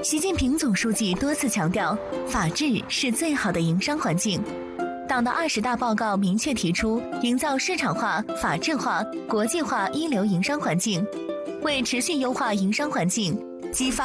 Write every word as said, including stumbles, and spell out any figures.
习近平总书记多次强调，法治是最好的营商环境。党的二十大报告明确提出，营造市场化、法治化、国际化一流营商环境，为持续优化营商环境，激发